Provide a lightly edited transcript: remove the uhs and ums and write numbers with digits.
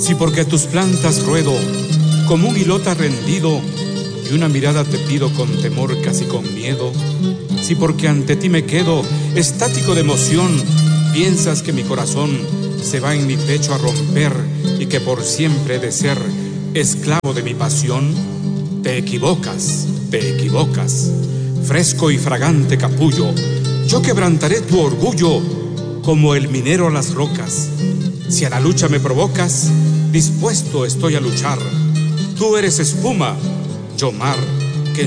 Si porque tus plantas ruedo, como un hilota rendido, y una mirada te pido con temor, casi con miedo. Si porque ante ti me quedo, estático de emoción, piensas que mi corazón se va en mi pecho a romper y que por siempre he de ser esclavo de mi pasión, te equivocas, te equivocas. Fresco y fragante capullo, yo quebrantaré tu orgullo como el minero a las rocas. Si a la lucha me provocas, dispuesto estoy a luchar. Tú eres espuma, yo mar.